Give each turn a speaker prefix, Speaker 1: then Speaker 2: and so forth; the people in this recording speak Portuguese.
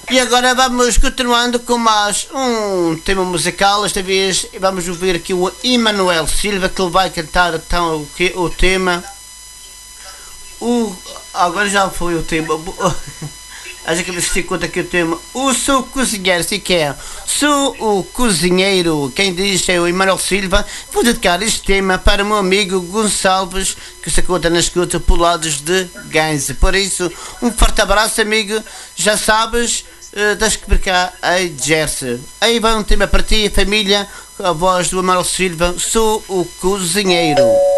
Speaker 1: E agora vamos continuando com mais um tema musical. Esta vez vamos ouvir aqui o Emanuel Silva, que ele vai cantar então, o tema. Agora já foi o tema. Acho que me conta aqui o tema. Sou cozinheiro, se quer. Sou o cozinheiro. Quem diz é o Emanuel Silva. Vou dedicar este tema para o meu amigo Gonçalves, que se conta na escuta Polados de Ganze. Por isso, um forte abraço, amigo. Já sabes, deixa que cá a Jersey. Aí vai um tema para ti, família. A voz do Emanuel Silva. Sou o cozinheiro.